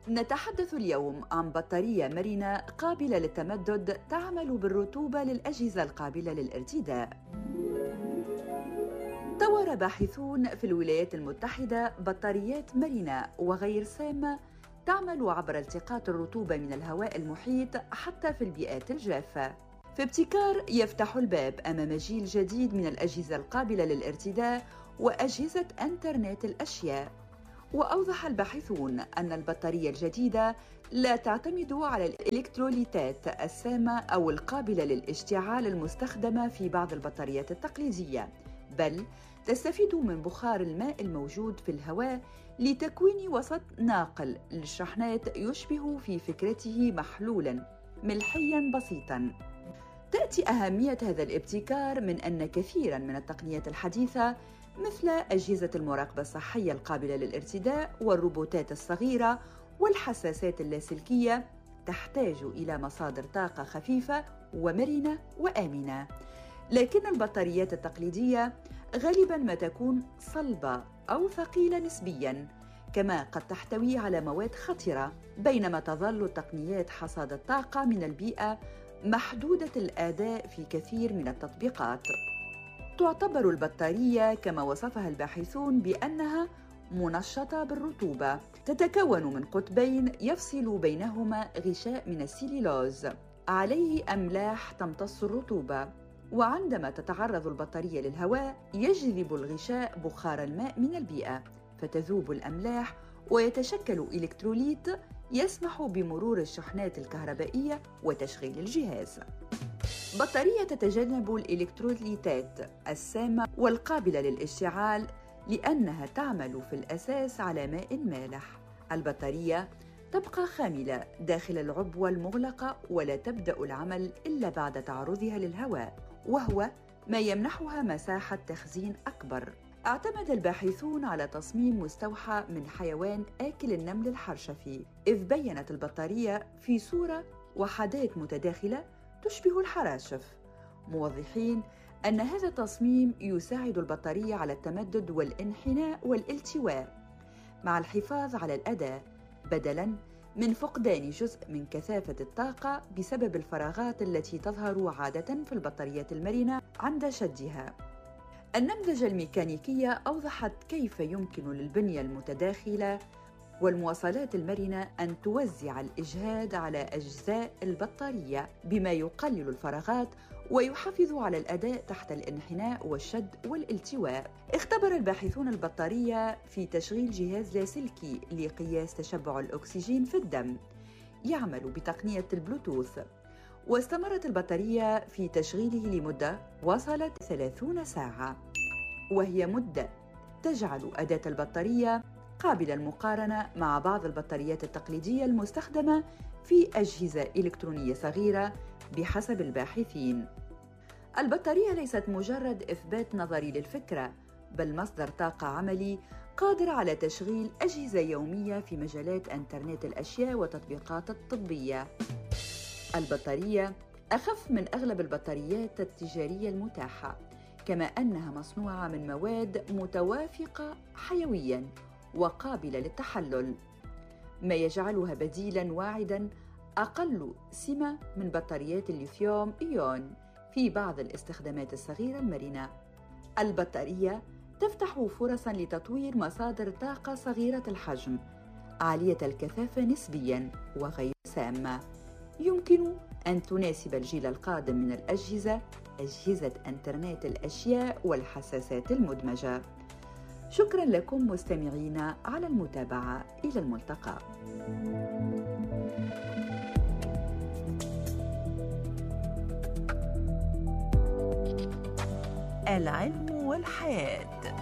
نتحدث اليوم عن بطارية مرنة قابلة للتمدد تعمل بالرطوبة للأجهزة القابلة للارتداء. طور باحثون في الولايات المتحدة بطاريات مرنة وغير سامة تعمل عبر التقاط الرطوبة من الهواء المحيط حتى في البيئات الجافة. فابتكار يفتح الباب أمام جيل جديد من الأجهزة القابلة للارتداء وأجهزة إنترنت الأشياء. وأوضح الباحثون أن البطارية الجديدة لا تعتمد على الإلكتروليتات السامة أو القابلة للاشتعال المستخدمة في بعض البطاريات التقليدية، بل تستفيد من بخار الماء الموجود في الهواء لتكوين وسط ناقل للشحنات يشبه في فكرته محلولاً ملحياً بسيطاً. تأتي أهمية هذا الابتكار من أن كثيراً من التقنيات الحديثة مثل أجهزة المراقبة الصحية القابلة للارتداء والروبوتات الصغيرة والحساسات اللاسلكية تحتاج إلى مصادر طاقة خفيفة ومرنة وآمنة، لكن البطاريات التقليدية غالباً ما تكون صلبة أو ثقيلة نسبياً، كما قد تحتوي على مواد خطرة، بينما تظل تقنيات حصاد الطاقة من البيئة محدودة الأداء في كثير من التطبيقات. تعتبر البطارية كما وصفها الباحثون بأنها منشطة بالرطوبة، تتكون من قطبين يفصل بينهما غشاء من السيلولوز عليه أملاح تمتص الرطوبة، وعندما تتعرض البطارية للهواء يجذب الغشاء بخار الماء من البيئة فتذوب الأملاح ويتشكل إلكتروليت يسمح بمرور الشحنات الكهربائية وتشغيل الجهاز. بطارية تتجنب الإلكتروليتات السامة والقابلة للاشتعال لأنها تعمل في الأساس على ماء مالح. البطارية تبقى خاملة داخل العبوة المغلقة ولا تبدأ العمل إلا بعد تعرضها للهواء، وهو ما يمنحها مساحة تخزين أكبر. اعتمد الباحثون على تصميم مستوحى من حيوان آكل النمل الحرشفي، إذ بيّنت البطارية في صورة وحدات متداخلة تشبه الحراشف، موضحين أن هذا التصميم يساعد البطارية على التمدد والانحناء والالتواء مع الحفاظ على الأداء، بدلاً من فقدان جزء من كثافة الطاقة بسبب الفراغات التي تظهر عادة في البطاريات المرنة عند شدها. النمذجة الميكانيكية أوضحت كيف يمكن للبنية المتداخلة والمواصلات المرنة أن توزع الإجهاد على أجزاء البطارية بما يقلل الفراغات ويحافظ على الأداء تحت الانحناء والشد والالتواء. اختبر الباحثون البطارية في تشغيل جهاز لاسلكي لقياس تشبع الأكسجين في الدم يعمل بتقنية البلوتوث، واستمرت البطارية في تشغيله لمدة وصلت 30 ساعة، وهي مدة تجعل أداة البطارية قابلة للمقارنة مع بعض البطاريات التقليدية المستخدمة في أجهزة إلكترونية صغيرة بحسب الباحثين. البطارية ليست مجرد إثبات نظري للفكرة، بل مصدر طاقة عملي قادر على تشغيل أجهزة يومية في مجالات إنترنت الأشياء وتطبيقات الطبية. البطارية أخف من أغلب البطاريات التجارية المتاحة، كما أنها مصنوعة من مواد متوافقة حيوياً وقابلة للتحلل، ما يجعلها بديلاً واعداً أقل سمة من بطاريات الليثيوم إيون في بعض الاستخدامات الصغيرة المرنة. البطارية تفتح فرصاً لتطوير مصادر طاقة صغيرة الحجم عالية الكثافة نسبياً وغير سامة، يمكن أن تناسب الجيل القادم من أجهزة إنترنت الأشياء والحساسات المدمجة. شكراً لكم مستمعينا على المتابعة، إلى الملتقى. العلم والحياة.